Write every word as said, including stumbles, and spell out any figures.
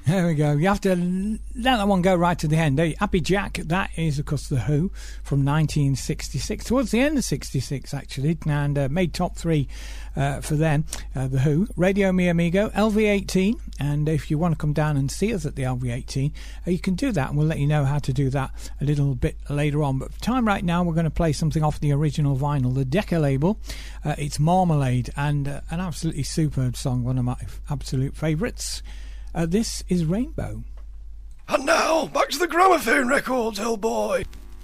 There we go. You have to let that one go right to the end. Hey, Happy Jack, that is, of course, The Who from nineteen sixty-six, towards the end of sixty-six, actually, and uh, made top three uh, for them, uh, The Who. Radio Mi Amigo, L V eighteen, and if you want to come down and see us at the L V eighteen, uh, you can do that, and we'll let you know how to do that a little bit later on. But for time right now, we're going to play something off the original vinyl, the Decca label. Uh, it's Marmalade, and uh, an absolutely superb song, one of my absolute favourites. Uh, this is Rainbow. And now, back to the gramophone records, old boy.